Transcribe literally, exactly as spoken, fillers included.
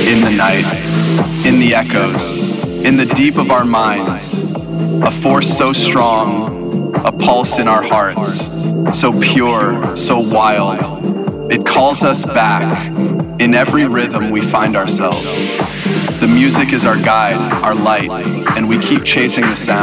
In the night, in the echoes, in the deep of our minds, a force so strong, a pulse in our hearts, so pure, so wild. It calls us back. In every rhythm we find ourselves. The music is our guide, our light, and we keep chasing the sound.